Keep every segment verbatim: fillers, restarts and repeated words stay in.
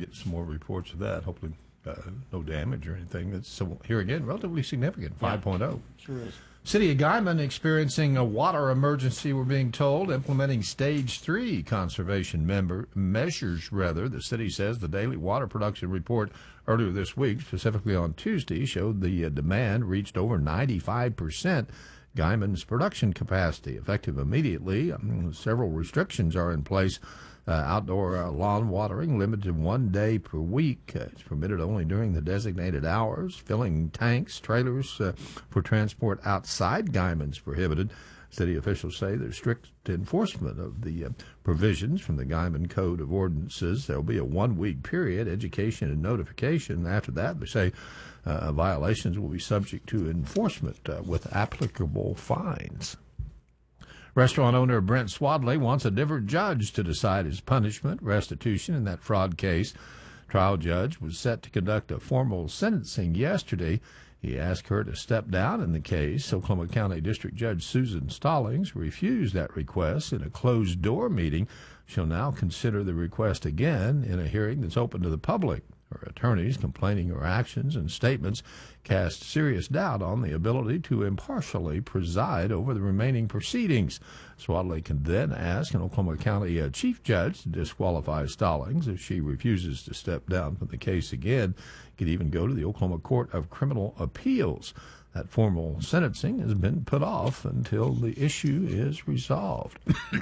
get some more reports of that. Hopefully, uh, no damage or anything. That's so here again relatively significant. five point oh. Yeah, sure is. City of Guyman experiencing a water emergency, we're being told, implementing stage three conservation member measures, rather. The city says the daily water production report earlier this week, specifically on Tuesday, showed the uh, demand reached over ninety-five percent Guyman's production capacity. Effective immediately, um, several restrictions are in place. Uh, outdoor uh, lawn watering limited to one day per week. Uh, it's permitted only during the designated hours. Filling tanks, trailers uh, for transport outside Guyman's prohibited. City officials say there's strict enforcement of the uh, provisions from the Guyman Code of Ordinances. There will be a one-week period, education and notification. After that, they say uh, violations will be subject to enforcement uh, with applicable fines. Restaurant owner Brent Swadley wants a different judge to decide his punishment, restitution in that fraud case. Trial judge was set to conduct a formal sentencing yesterday. He asked her to step down in the case. Oklahoma County District Judge Susan Stallings refused that request in a closed-door meeting. She'll now consider the request again in a hearing that's open to the public. Her attorneys complaining her actions and statements cast serious doubt on the ability to impartially preside over the remaining proceedings. Swadley can then ask an Oklahoma County uh, chief judge to disqualify Stallings if she refuses to step down from the case again. Could even go to the Oklahoma Court of Criminal Appeals. That formal sentencing has been put off until the issue is resolved.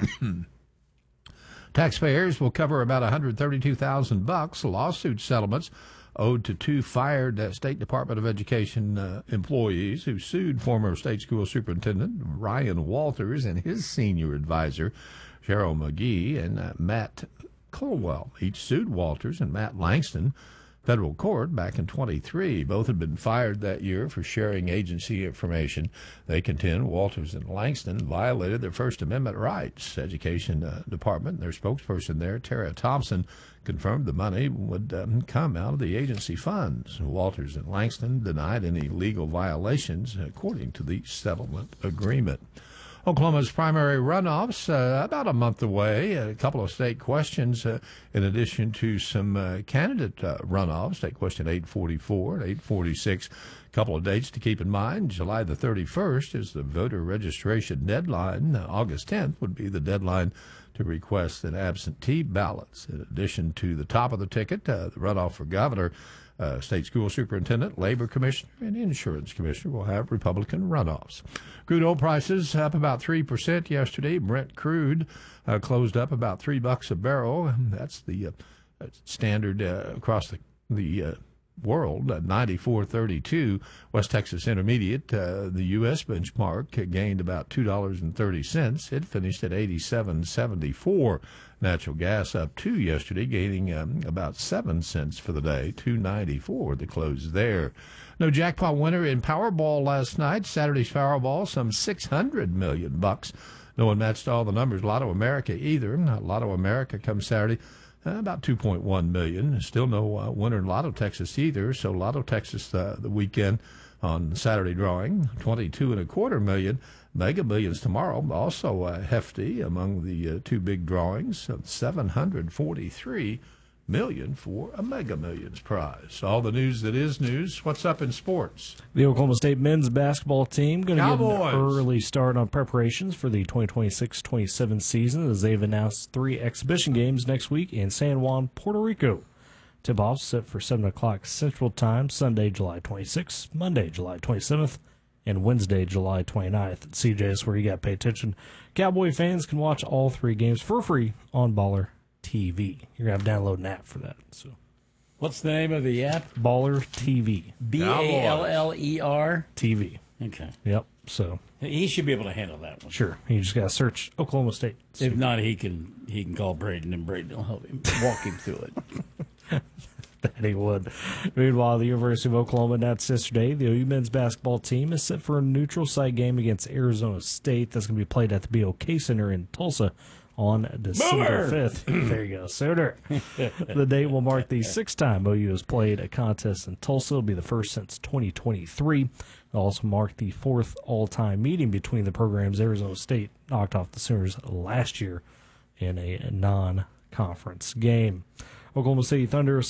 Taxpayers will cover about one hundred thirty-two thousand bucks lawsuit settlements owed to two fired uh, State Department of Education uh, employees who sued former state school superintendent Ryan Walters and his senior advisor, Cheryl McGee, and uh, Matt Colwell. Each sued Walters and Matt Langston federal court back in twenty-three. Both had been fired that year for sharing agency information. They contend Walters and Langston violated their First Amendment rights. Education uh, Department, their spokesperson there, Tara Thompson, confirmed the money would um, come out of the agency funds. Walters and Langston denied any legal violations according to the settlement agreement. Oklahoma's primary runoffs uh, about a month away. A couple of state questions uh, in addition to some uh, candidate uh, runoffs. State question eight forty-four and eight forty-six. A couple of dates to keep in mind. July the thirty-first is the voter registration deadline. Uh, August tenth would be the deadline to request an absentee ballots. In addition to the top of the ticket, uh, the runoff for governor, Uh, state school superintendent, labor commissioner, and insurance commissioner will have Republican runoffs. Crude oil prices up about three percent yesterday. Brent crude uh, closed up about three bucks a barrel. That's the uh, standard uh, across the, the uh, world, uh, ninety-four thirty-two. West Texas Intermediate, uh, the U S benchmark, uh, gained about two dollars and thirty cents. It finished at eighty-seven seventy-four. Natural gas up two yesterday, gaining um, about seven cents for the day, two ninety-four the close there. No jackpot winner in Powerball last night. Saturday's Powerball, some six hundred million bucks. No one matched all the numbers. Lotto America either. Lotto America comes Saturday, uh, about two point one million. Still no uh, winner in Lotto Texas either. So Lotto Texas uh, the weekend on Saturday drawing, twenty-two and a quarter million. Mega Millions tomorrow, also uh, hefty among the uh, two big drawings, of seven hundred forty-three million for a Mega Millions prize. All the news that is news. What's up in sports? The Oklahoma State men's basketball team going to get Cowboys. an early start on preparations for the twenty twenty-six twenty-seven season as they've announced three exhibition games next week in San Juan, Puerto Rico. Tip-off set for seven o'clock Central Time, Sunday, July twenty-sixth, Monday, July twenty-seventh, and Wednesday, July twenty-ninth. At C J S, where you got to pay attention. Cowboy fans can watch all three games for free on Baller T V. You're going to have to download an app for that. So, what's the name of the app? Baller T V. B A L L E R? T V. Okay. Yep. So he should be able to handle that one. Sure. You just got to search Oklahoma State. So. If not, he can he can call Braden, and Braden will help him walk him through it. That he would. Meanwhile, the University of Oklahoma announced yesterday the O U men's basketball team is set for a neutral site game against Arizona State. That's going to be played at the B O K Center in Tulsa on December fifth. There you go, Sooner. The date will mark the sixth time O U has played a contest in Tulsa. It'll be the first since twenty twenty-three. It'll also mark the fourth all-time meeting between the programs. Arizona State knocked off the Sooners last year in a non-conference game. Oklahoma City Thunder